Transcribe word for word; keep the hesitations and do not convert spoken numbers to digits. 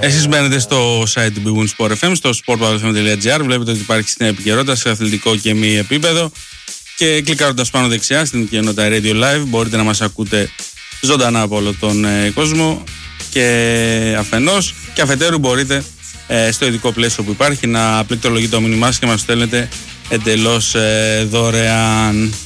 Εσείς μπαίνετε στο site του Big Win Sport εφ εμ, στο sport pavlefm τελεία gr. Βλέπετε ότι υπάρχει στην επικαιρότητα σε αθλητικό και μη επίπεδο. Και κλικάροντας πάνω δεξιά στην κοινότητα Radio Live μπορείτε να μας ακούτε ζωντανά από όλο τον ε, κόσμο. Και αφενός και αφετέρου μπορείτε ε, στο ειδικό πλαίσιο που υπάρχει να πληκτρολογείτε το μήνυμά σας και μας στέλνετε εντελώς ε, δωρεάν.